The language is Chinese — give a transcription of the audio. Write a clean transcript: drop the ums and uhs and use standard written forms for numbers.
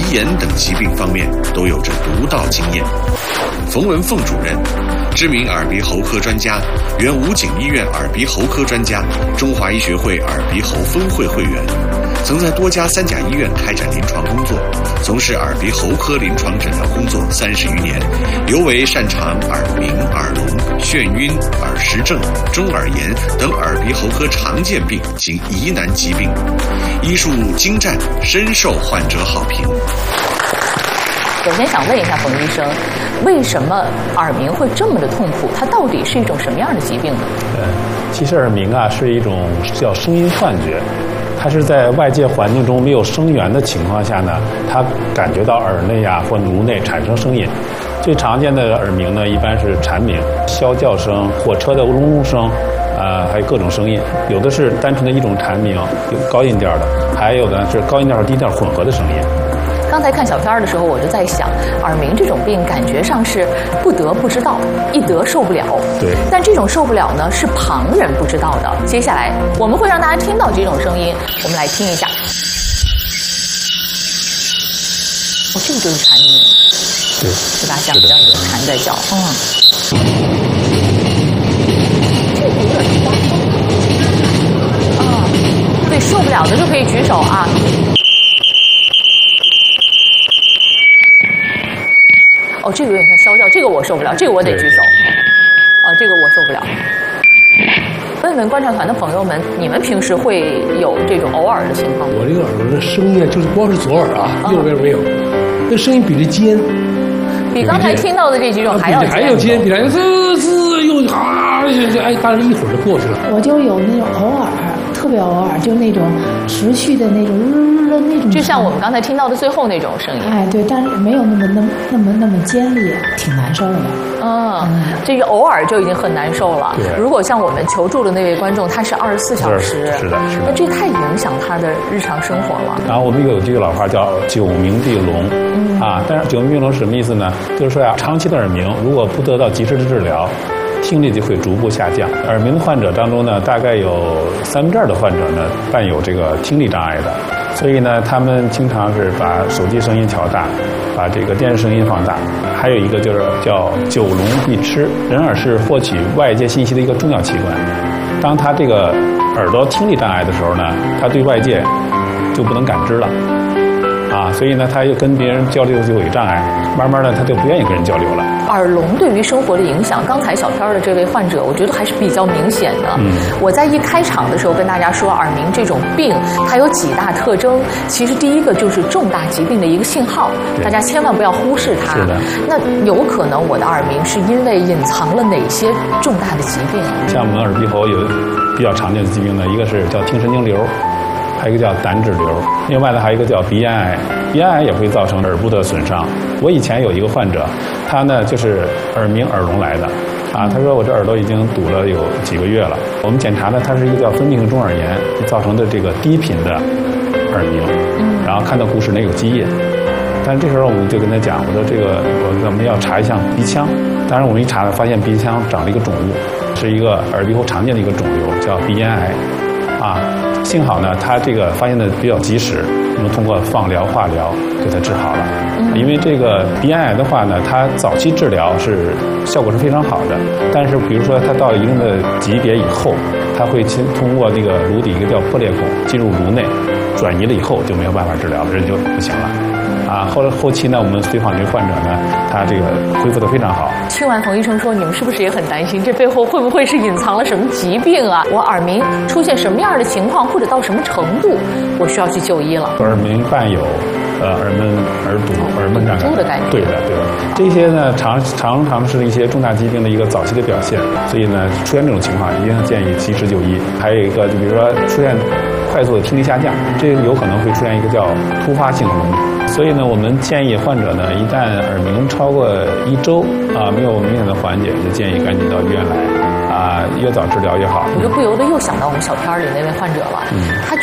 鼻炎等疾病方面都有着独到经验。冯文凤主任，知名耳鼻喉科专家，原武警医院耳鼻喉科专家，中华医学会耳鼻喉分会会员，曾在多家3甲医院开展临床工作，从事耳鼻喉科临床诊疗工作30余年，尤为擅长耳鸣、耳聋、眩晕、耳石症、中耳炎等耳鼻喉科常见病及疑难疾病，医术精湛，深受患者好评。 首先想问一下冯医生，为什么耳鸣会这么的痛苦？它到底是一种什么样的疾病呢？ 其实耳鸣啊是一种叫声音幻觉，它是在外界环境中没有声源的情况下呢，它感觉到耳内啊或颅内产生声音。最常见的耳鸣呢，一般是蝉鸣、啸叫声、火车的隆隆声，还有各种声音。有的是单纯的一种蝉鸣，有高音调的，还有的是高音调和低调混合的声音。 刚才看小片的时候，我就在想，耳鸣这种病感觉上是不得不知道，一得受不了。 对。但这种受不了呢，是旁人不知道的。接下来我们会让大家听到这种声音，我们来听一下。这个就是蝉鸣， 对， 是吧？像这样有蝉在叫，这个有点夸张。对，受不了的就可以举手啊。这个有点像啸叫，这个我受不了，这个我得举手。这个我受不了。问问观察团的朋友们，你们平时会有这种偶尔的情况吗？ 我这个耳朵的声音就是光是左耳啊，右边没有，那声音比这尖， 比刚才听到的这几种还要尖，比来滋又但是一会儿就过去了。 我就有那种偶尔，特别偶尔，就那种持续的那种的那种， 就像我们刚才听到的最后那种声音。 对，但是没有那么尖利，挺难受的。 这个偶尔就已经很难受了。如果像我们求助的那位观众，他是24小时， 是的， 那这太影响他的日常生活了。 然后我们有这个老话叫“久鸣必聋”，但是久鸣必聋是什么意思呢？就是说长期的耳鸣如果不得到及时的治疗，听力就会逐步下降。耳鸣的患者当中呢，大概有2/3的患者呢伴有这个听力障碍的，所以呢，他们经常是把手机声音调大，把这个电视声音放大。还有一个就是叫久聋必痴，人耳是获取外界信息的一个重要器官。当他这个耳朵听力障碍的时候呢，他对外界就不能感知了。所以呢，他又跟别人交流就有障碍，慢慢的他就不愿意跟人交流了。 耳聋对于生活的影响，刚才小片的这位患者，我觉得还是比较明显的。我在一开场的时候跟大家说，耳鸣这种病它有几大特征。其实第一个就是重大疾病的一个信号，大家千万不要忽视它。 是的。那有可能我的耳鸣是因为隐藏了哪些重大的疾病？ 像我们耳鼻喉有比较常见的疾病呢，一个是叫听神经瘤。还有一个叫胆脂瘤，另外呢还有一个叫鼻咽癌，鼻咽癌也会造成耳部的损伤。我以前有一个患者，他呢就是耳鸣耳聋来的，他说我这耳朵已经堵了有几个月了。我们检查呢，他是一个叫分泌性中耳炎造成的这个低频的耳鸣，然后看到骨室内有积液。但是这时候我们就跟他讲，我说我们要查一下鼻腔。当然我们一查发现鼻腔长了一个肿物，是一个耳鼻喉常见的一个肿瘤，叫鼻咽癌。幸好呢，他这个发现的比较及时，我们通过放疗、化疗给他治好了。因为这个鼻咽癌的话呢，它早期治疗是效果是非常好的，但是比如说它到一定的级别以后，它会通过这个颅底一个叫破裂孔进入颅内，转移了以后就没有办法治疗了，人就不行了。后期呢，我们随访这个患者呢，他这个恢复得非常好。 听完冯医生说，你们是不是也很担心，这背后会不会是隐藏了什么疾病啊？我耳鸣出现什么样的情况，或者到什么程度，我需要去就医了？ 耳鸣伴有耳闷、耳堵、耳闷胀感的概念。对的。这些呢，常常是一些重大疾病的一个早期的表现，所以呢，出现这种情况，一定建议及时就医。还有一个，就比如说出现快速的听力下降，这有可能会出现一个叫突发性聋。所以呢，我们建议患者呢，一旦耳鸣超过1周没有明显的缓解，就建议赶紧到医院来越早治疗越好。 我就不由得又想到我们小片里那位患者了，他